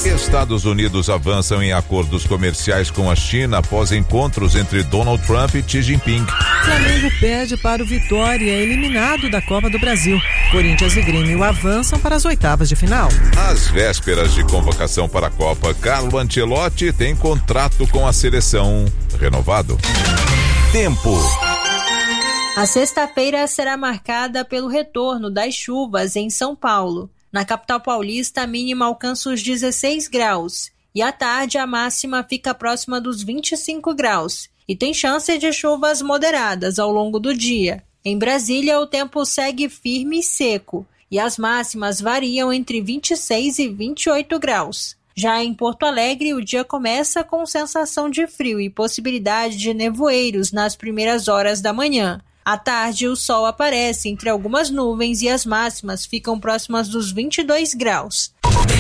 Estados Unidos avançam em acordos comerciais com a China após encontros entre Donald Trump e Xi Jinping. Flamengo perde para o Vitória, eliminado da Copa do Brasil. Corinthians e Grêmio avançam para as oitavas de final. Às vésperas de convocação para a Copa, Carlo Ancelotti tem contrato com a seleção renovado. Tempo. A sexta-feira será marcada pelo retorno das chuvas em São Paulo. Na capital paulista, a mínima alcança os 16 graus e à tarde a máxima fica próxima dos 25 graus e tem chance de chuvas moderadas ao longo do dia. Em Brasília, o tempo segue firme e seco e as máximas variam entre 26 e 28 graus. Já em Porto Alegre, o dia começa com sensação de frio e possibilidade de nevoeiros nas primeiras horas da manhã. À tarde, o sol aparece entre algumas nuvens e as máximas ficam próximas dos 22 graus.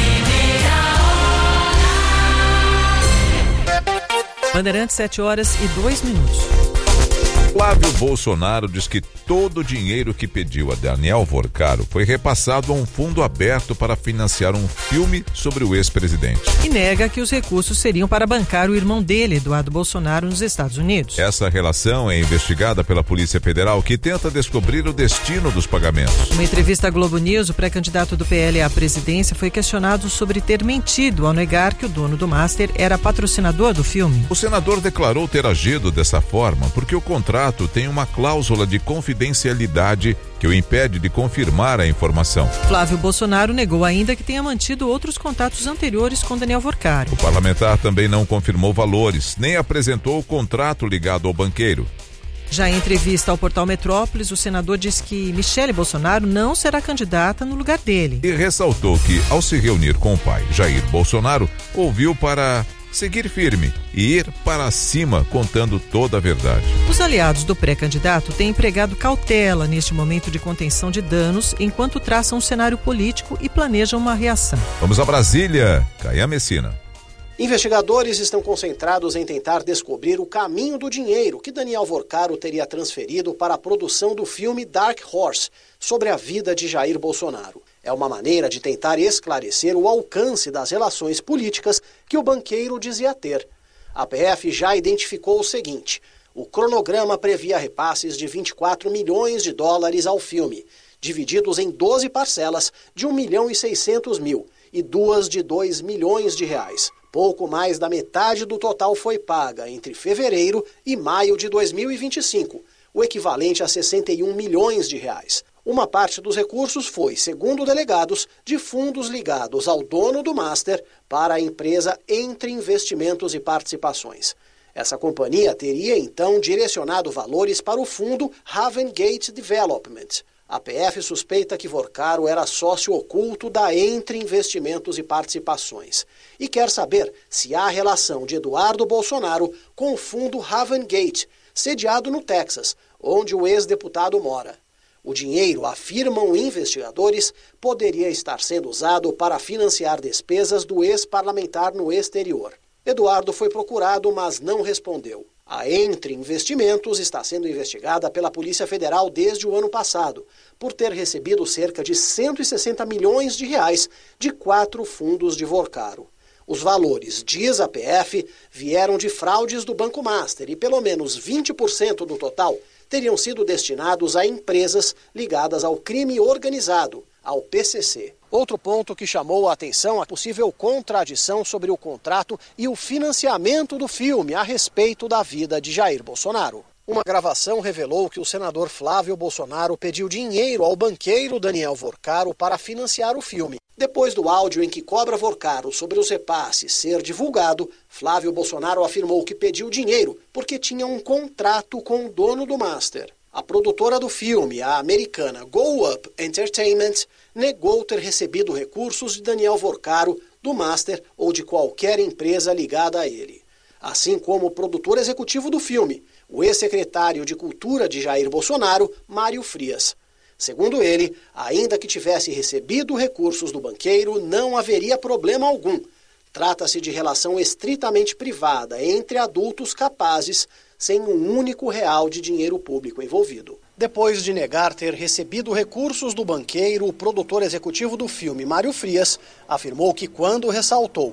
Bandeirantes, 7h02. Flávio Bolsonaro diz que todo o dinheiro que pediu a Daniel Vorcaro foi repassado a um fundo aberto para financiar um filme sobre o ex-presidente. E nega que os recursos seriam para bancar o irmão dele, Eduardo Bolsonaro, nos Estados Unidos. Essa relação é investigada pela Polícia Federal, que tenta descobrir o destino dos pagamentos. Numa entrevista à Globo News, o pré-candidato do PL à presidência foi questionado sobre ter mentido ao negar que o dono do Master era patrocinador do filme. O senador declarou ter agido dessa forma porque o contrato tem uma cláusula de confidencialidade que o impede de confirmar a informação. Flávio Bolsonaro negou ainda que tenha mantido outros contatos anteriores com Daniel Vorcaro. O parlamentar também não confirmou valores, nem apresentou o contrato ligado ao banqueiro. Já em entrevista ao portal Metrópolis, o senador disse que Michele Bolsonaro não será candidata no lugar dele. E ressaltou que, ao se reunir com o pai, Jair Bolsonaro, ouviu para seguir firme e ir para cima contando toda a verdade. Os aliados do pré-candidato têm empregado cautela neste momento de contenção de danos enquanto traçam um cenário político e planejam uma reação. Vamos a Brasília, Caia Messina. Investigadores estão concentrados em tentar descobrir o caminho do dinheiro que Daniel Vorcaro teria transferido para a produção do filme Dark Horse, sobre a vida de Jair Bolsonaro. É uma maneira de tentar esclarecer o alcance das relações políticas que o banqueiro dizia ter. A PF já identificou o seguinte: o cronograma previa repasses de 24 milhões de dólares ao filme, divididos em 12 parcelas de 1.600.000 e 2 de 2 milhões de reais. Pouco mais da metade do total foi paga entre fevereiro e maio de 2025, o equivalente a 61 milhões de reais. Uma parte dos recursos foi, segundo delegados, de fundos ligados ao dono do Master para a empresa Entre Investimentos e Participações. Essa companhia teria, então, direcionado valores para o fundo Haven Gate Development. A PF suspeita que Vorcaro era sócio oculto da Entre Investimentos e Participações e quer saber se há relação de Eduardo Bolsonaro com o fundo Haven Gate, sediado no Texas, onde o ex-deputado mora. O dinheiro, afirmam investigadores, poderia estar sendo usado para financiar despesas do ex-parlamentar no exterior. Eduardo foi procurado, mas não respondeu. A Entre Investimentos está sendo investigada pela Polícia Federal desde o ano passado, por ter recebido cerca de 160 milhões de reais de 4 fundos de Vorcaro. Os valores, diz a PF, vieram de fraudes do Banco Master e pelo menos 20% do total teriam sido destinados a empresas ligadas ao crime organizado, ao PCC. Outro ponto que chamou a atenção é a possível contradição sobre o contrato e o financiamento do filme a respeito da vida de Jair Bolsonaro. Uma gravação revelou que o senador Flávio Bolsonaro pediu dinheiro ao banqueiro Daniel Vorcaro para financiar o filme. Depois do áudio em que cobra Vorcaro sobre os repasses ser divulgado, Flávio Bolsonaro afirmou que pediu dinheiro porque tinha um contrato com o dono do Master. A produtora do filme, a americana Go Up Entertainment, negou ter recebido recursos de Daniel Vorcaro, do Master ou de qualquer empresa ligada a ele. Assim como o produtor executivo do filme, o ex-secretário de Cultura de Jair Bolsonaro, Mário Frias. Segundo ele, ainda que tivesse recebido recursos do banqueiro, não haveria problema algum. Trata-se de relação estritamente privada entre adultos capazes, sem um único real de dinheiro público envolvido. Depois de negar ter recebido recursos do banqueiro, o produtor executivo do filme, Mário Frias, afirmou que quando ressaltou